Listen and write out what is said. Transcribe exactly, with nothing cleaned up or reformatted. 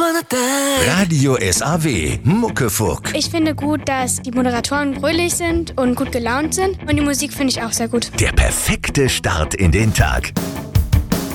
wanna dance. Radio S A W, Muckefuck. Ich finde gut, dass die Moderatoren fröhlich sind und gut gelaunt sind. Und die Musik finde ich auch sehr gut. Der perfekte Start in den Tag.